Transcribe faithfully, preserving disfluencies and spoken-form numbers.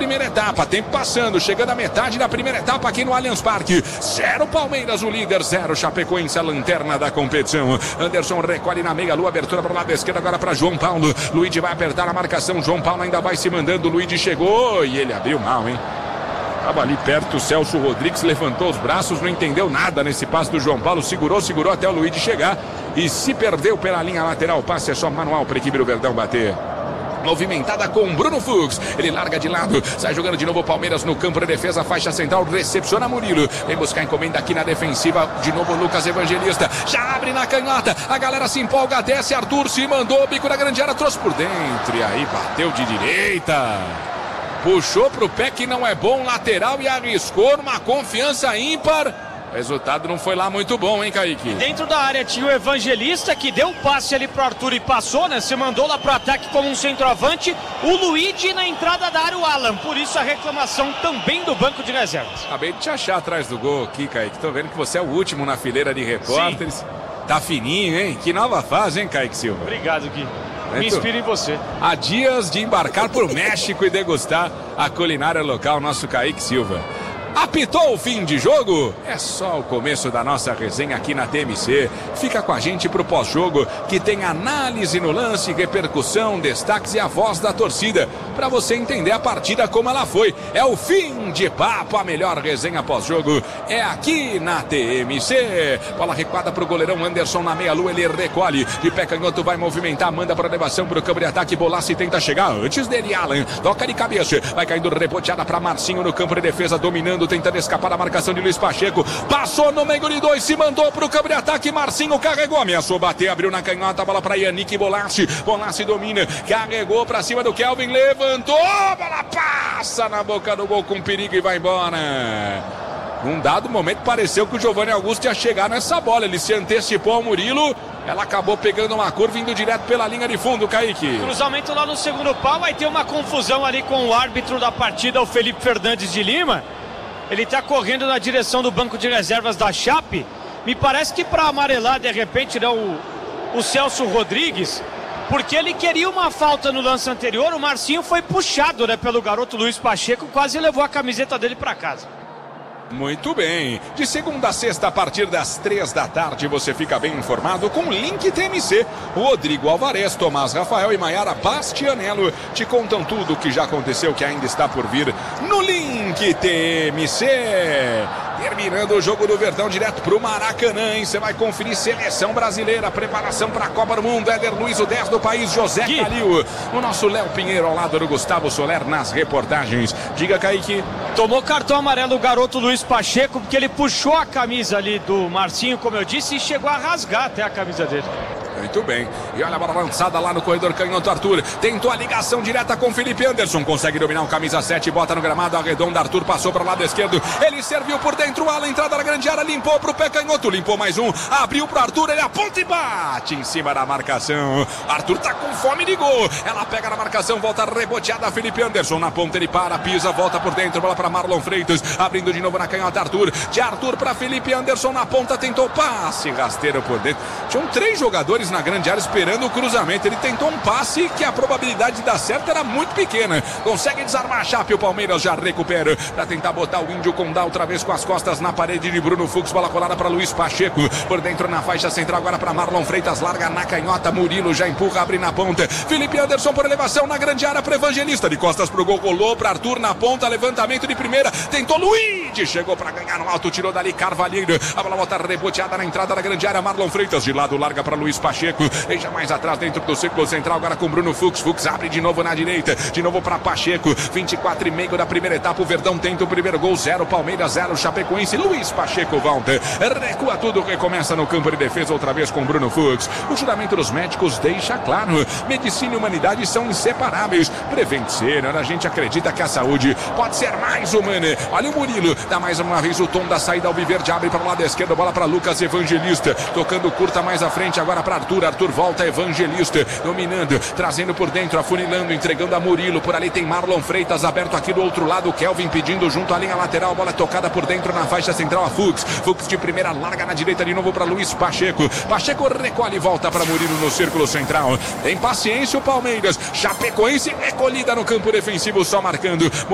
primeira etapa. Tempo passando, chegando à metade da primeira etapa aqui no Allianz Parque. Zero Palmeiras, o líder, zero Chapecoense, a lanterna da competição. Anderson recolhe na meia-lua, abertura para o lado esquerdo agora para João Paulo. Luigi vai apertar a marcação, João Paulo ainda vai se mandando. Luigi chegou e ele abriu mal, hein? Estava ali perto o Celso Rodrigues, levantou os braços, não entendeu nada nesse passe do João Paulo. Segurou, segurou até o Luigi chegar e se perdeu pela linha lateral. O passe é só manual para a equipe do Verdão bater. Movimentada com Bruno Fux, ele larga de lado, sai jogando de novo o Palmeiras no campo de defesa, faixa central, recepciona Murilo, vem buscar encomenda aqui na defensiva, de novo Lucas Evangelista, já abre na canhota, a galera se empolga, desce, Arthur se mandou, bico da grande área, trouxe por dentro, e aí bateu de direita, puxou pro pé que não é bom, lateral, e arriscou numa confiança ímpar. O resultado não foi lá muito bom, hein, Kaique? Dentro da área tinha o Evangelista que deu o passe ali pro Arthur e passou, né? Se mandou lá pro ataque como um centroavante. O Luigi na entrada da área, o Alan. Por isso a reclamação também do banco de reservas. Acabei de te achar atrás do gol aqui, Kaique. Tô vendo que você é o último na fileira de repórteres. Sim. Tá fininho, hein? Que nova fase, hein, Kaique Silva? Obrigado, Gui. Me inspira em você. Há dias de embarcar pro México e degustar a culinária local, nosso Kaique Silva. Apitou o fim de jogo? É só o começo da nossa resenha aqui na T M C. Fica com a gente pro pós-jogo, que tem análise no lance, repercussão, destaques e a voz da torcida, para você entender a partida como ela foi. É o fim de papo, a melhor resenha pós-jogo é aqui na T M C. Bola recuada pro goleirão Anderson na meia-lua, ele recolhe. De pé canhoto vai movimentar, manda para elevação pro campo de ataque, Bolassi tenta chegar antes dele, Alan. Toca de cabeça, vai caindo reboteada para Marcinho no campo de defesa, dominando, tentando escapar da marcação de Luiz Pacheco, passou no meio de dois, se mandou pro campo de ataque, Marcinho carregou, ameaçou bater, abriu na canhota, bola pra Yannick Bolassi, Bolassi domina, carregou pra cima do Kelvin, levantou, bola passa na boca do gol com perigo e vai embora. Num dado momento pareceu que o Giovanni Augusto ia chegar nessa bola, ele se antecipou ao Murilo, ela acabou pegando uma curva indo direto pela linha de fundo, Kaique. Cruzamento lá no segundo pau, vai ter uma confusão ali com o árbitro da partida, o Felipe Fernandes de Lima. Ele está correndo na direção do banco de reservas da Chape. Me parece que para amarelar de repente não, o, o Celso Rodrigues, porque ele queria uma falta no lance anterior. O Marcinho foi puxado, né, pelo garoto Luiz Pacheco, quase levou a camiseta dele para casa. Muito bem, de segunda a sexta a partir das três da tarde você fica bem informado com o Link T M C. Rodrigo Alvarez, Tomás Rafael e Maiara Bastianello te contam tudo o que já aconteceu, que ainda está por vir no Link T M C. Terminando o jogo do Verdão direto pro Maracanã, hein? Você vai conferir seleção brasileira, preparação para a Copa do Mundo. Éder Luiz, o dez do país, José Gui. Calil. O nosso Léo Pinheiro ao lado do Gustavo Soler nas reportagens. Diga, Kaique. Tomou cartão amarelo o garoto Luiz Pacheco, porque ele puxou a camisa ali do Marcinho, como eu disse, e chegou a rasgar até a camisa dele. Muito bem, e olha a bola lançada lá no corredor canhoto, Arthur tentou a ligação direta com Felipe Anderson, consegue dominar o camisa sete, bota no gramado, arredonda, Arthur passou para o lado esquerdo, ele serviu por dentro, a entrada da grande área, limpou para o pé canhoto, limpou mais um, abriu para Arthur, ele aponta e bate em cima da marcação, Arthur tá com fome de gol, ela pega na marcação, volta reboteada, Felipe Anderson na ponta, ele para, pisa, volta por dentro, bola para Marlon Freitas, abrindo de novo na canhota, Arthur, de Arthur para Felipe Anderson na ponta, tentou passe, rasteiro por dentro, tinham três jogadores na grande área esperando o cruzamento, ele tentou um passe que a probabilidade de dar certo era muito pequena, consegue desarmar a Chape, o Palmeiras já recupera, para tentar botar o Índio Condá outra vez com as costas na parede de Bruno Fux, bola colada para Luiz Pacheco, por dentro na faixa central agora para Marlon Freitas, larga na canhota, Murilo já empurra, abre na ponta, Felipe Anderson por elevação na grande área para Evangelista, de costas pro gol, rolou para Arthur na ponta, levantamento de primeira, tentou Luigi, chegou para ganhar no alto, tirou dali Carvalheiro, a bola volta reboteada na entrada da grande área, Marlon Freitas de lado, larga para Luiz Pacheco, deixa mais atrás dentro do círculo central agora com Bruno Fux, Fux abre de novo na direita, de novo para Pacheco, vinte e quatro e meio da primeira etapa, o Verdão tenta o primeiro gol, zero Palmeiras, zero Chapecoense, Luiz Pacheco volta, recua tudo, recomeça no campo de defesa outra vez com Bruno Fux, o juramento dos médicos deixa claro, medicina e humanidade são inseparáveis, Prevent Senior, a gente acredita que a saúde pode ser mais humana, olha o Murilo, dá mais uma vez o tom da saída ao Viverde, abre para o lado esquerdo, bola para Lucas Evangelista, tocando curta mais à frente, agora para Arthur, Arthur volta, Evangelista, dominando, trazendo por dentro, afunilando, entregando a Murilo, por ali tem Marlon Freitas aberto aqui do outro lado, Kelvin pedindo junto à linha lateral, bola tocada por dentro na faixa central a Fux, Fux de primeira, larga na direita de novo para Luiz Pacheco, Pacheco recolhe e volta para Murilo no círculo central, tem paciência o Palmeiras, Chapecoense recolhida no campo defensivo, só marcando.